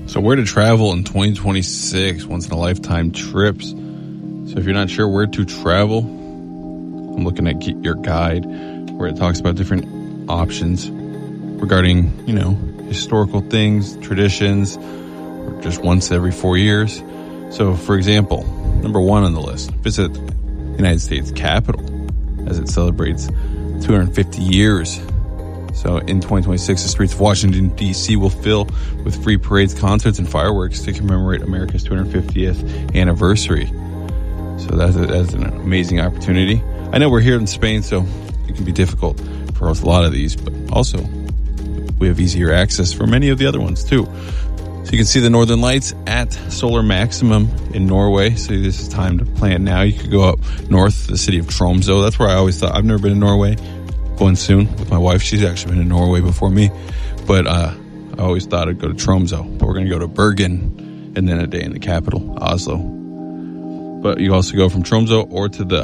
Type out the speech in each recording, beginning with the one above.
So where to travel in 2026, once-in-a-lifetime trips. So if you're not sure where to travel, I'm looking at Get Your Guide, where it talks about different options regarding, historical things, traditions, or just once every 4 years. So, for example, number 1 on the list, visit the United States Capitol as it celebrates 250 years. So in 2026, the streets of Washington, D.C. will fill with free parades, concerts, and fireworks to commemorate America's 250th anniversary. So that's an amazing opportunity. I know we're here in Spain, so it can be difficult for us, a lot of these, but also we have easier access for many of the other ones too. So you can see the Northern Lights at Solar Maximum in Norway. So this is time to plan now. You could go up north to the city of Tromsø. That's where I always thought. I've never been to Norway. Going soon with my wife. She's actually been in Norway before me. But I always thought I'd go to Tromsø. But we're going to go to Bergen and then a day in the capital, Oslo. But you also go from Tromsø or to the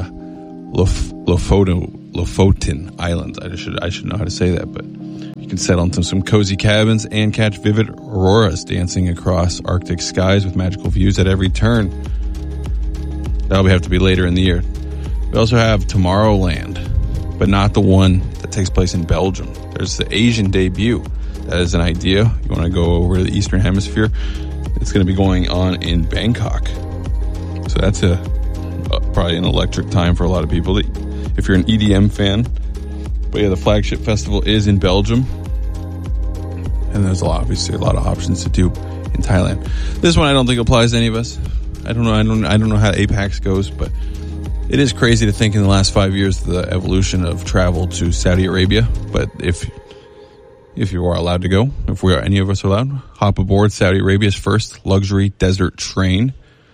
Lofoten Islands. I should know how to say that, but you can settle into some cozy cabins and catch vivid auroras dancing across Arctic skies with magical views at every turn. That'll have to be later in the year. We also have Tomorrowland, but not the one that takes place in Belgium. There's the Asian debut. That is an idea. You want to go over to the Eastern Hemisphere. It's going to be going on in Bangkok. So that's probably an electric time for a lot of people. If you're an EDM fan. But yeah, the flagship festival is in Belgium. And there's obviously a lot of options to do in Thailand. This one I don't think applies to any of us. I don't know how APAX goes, but it is crazy to think in the last 5 years the evolution of travel to Saudi Arabia. But if you are allowed to go, if any of us are allowed, hop aboard Saudi Arabia's first luxury desert train.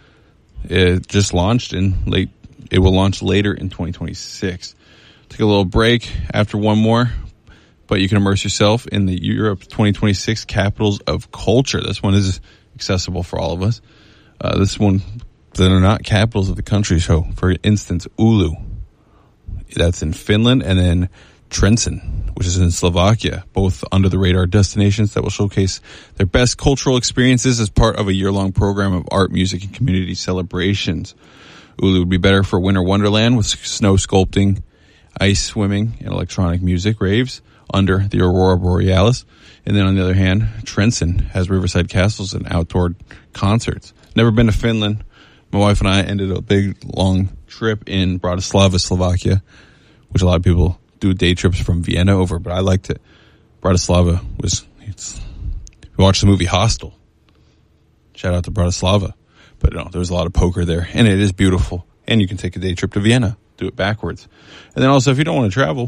It just launched it will launch later in 2026. Take a little break after one more, but you can immerse yourself in the Europe 2026 Capitals of Culture. This one is accessible for all of us. This one, that are not capitals of the country. So, for instance, Oulu, that's in Finland, and then Trenčín, which is in Slovakia, both under-the-radar destinations that will showcase their best cultural experiences as part of a year-long program of art, music, and community celebrations. Oulu would be better for winter wonderland with snow sculpting, ice swimming, and electronic music raves under the Aurora Borealis. And then on the other hand, Trenčín has riverside castles and outdoor concerts. Never been to Finland. My wife and I ended a big, long trip in Bratislava, Slovakia, which a lot of people do day trips from Vienna over, but I liked it. Bratislava we watched the movie Hostel. Shout out to Bratislava. But no, there's a lot of poker there, and it is beautiful. And you can take a day trip to Vienna, do it backwards. And then also, if you don't want to travel,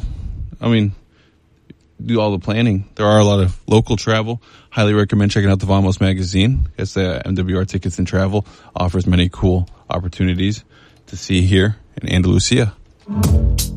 do all the planning. There are a lot of local travel. Highly recommend checking out the Vamos magazine. It's the MWR Tickets and Travel offers many cool opportunities to see here in Andalusia.